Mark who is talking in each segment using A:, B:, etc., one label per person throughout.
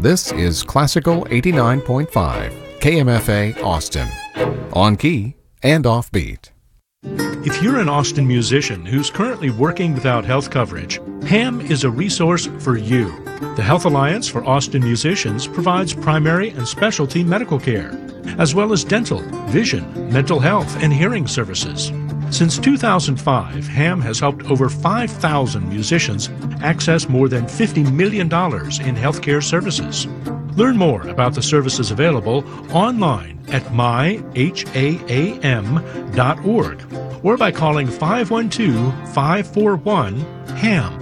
A: This is Classical 89.5, KMFA Austin. On key and offbeat.
B: If you're an Austin musician who's currently working without health coverage, HAM is a resource for you. The Health Alliance for Austin Musicians provides primary and specialty medical care, as well as dental, vision, mental health, and hearing services. Since 2005, HAM has helped over 5,000 musicians access more than $50 million in healthcare services. Learn more about the services available online at myhaam.org or by calling 512-541-HAM.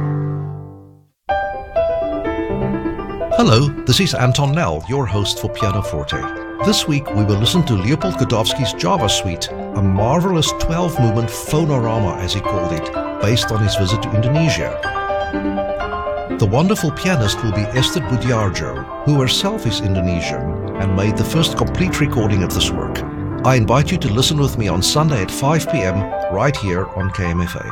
C: Hello, this is Anton Nell, your host for Pianoforte. This week we will listen to Leopold Godowsky's Java Suite, a marvelous 12-movement phonorama as he called it, based on his visit to Indonesia. The wonderful pianist will be Esther Budiarjo, who herself is Indonesian and made the first complete recording of this work. I invite you to listen with me on Sunday at 5 p.m. right here on KMFA.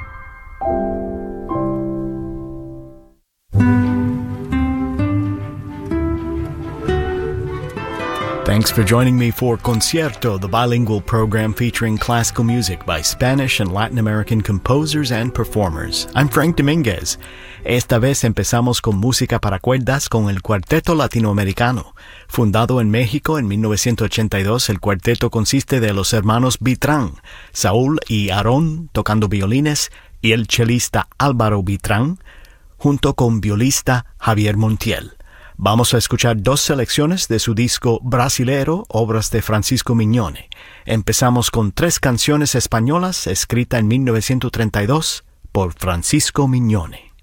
D: Thanks for joining me for Concierto, the bilingual program featuring classical music by Spanish and Latin American composers and performers. I'm Frank Dominguez. Esta vez empezamos con música para cuerdas con el Cuarteto Latinoamericano. Fundado en México en 1982, el cuarteto consiste de los hermanos Vitrán, Saúl y Aarón tocando violines y el chelista Álvaro Vitrán, junto con violista Javier Montiel. Vamos a escuchar dos selecciones de su disco Brasilero, obras de Francisco Mignone. Empezamos con 3 canciones españolas escritas en 1932 por Francisco Mignone.